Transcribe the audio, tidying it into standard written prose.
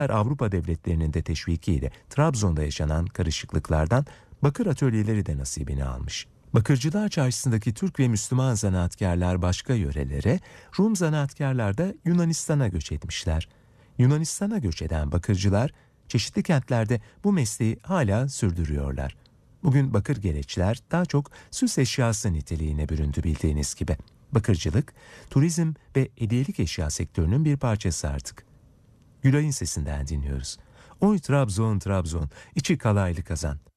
Avrupa devletlerinin de teşvikiyle Trabzon'da yaşanan karışıklıklardan bakır atölyeleri de nasibini almış. Bakırcılar Çarşısı'ndaki Türk ve Müslüman zanaatkarlar başka yörelere, Rum zanaatkarlar da Yunanistan'a göç etmişler. Yunanistan'a göç eden bakırcılar çeşitli kentlerde bu mesleği hala sürdürüyorlar. Bugün bakır gereçler daha çok süs eşyası niteliğine büründü bildiğiniz gibi. Bakırcılık, turizm ve hediyelik eşya sektörünün bir parçası artık. Gülay'ın sesinden dinliyoruz. Oy Trabzon Trabzon, içi kalaylı kazan.